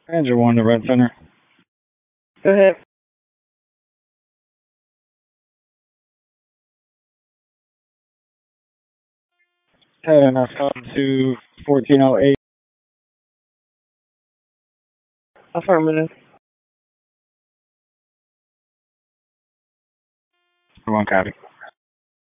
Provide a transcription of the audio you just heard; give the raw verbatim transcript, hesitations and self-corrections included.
Ranger one to Red Center. Go ahead. Heading us up to fourteen oh eight. Affirmative. One copy.